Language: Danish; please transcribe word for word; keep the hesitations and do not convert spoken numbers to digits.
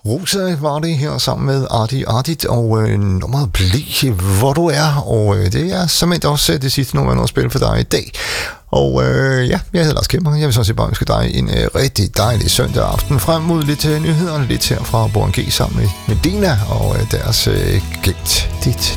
Rosa var det her sammen med Arti Artit, og øh, nummeret Bli, hvor du er, og øh, det er simpelthen også det sidste nummer, jeg har spillet for dig i dag. Og øh, ja, jeg hedder Lars Kæmper. Jeg vil så sige bare ønske dig en øh, rigtig dejlig søndag aften frem mod lidt øh, nyheder, lidt her fra Borgen G sammen med, med Dina og øh, deres øh, Gæt dit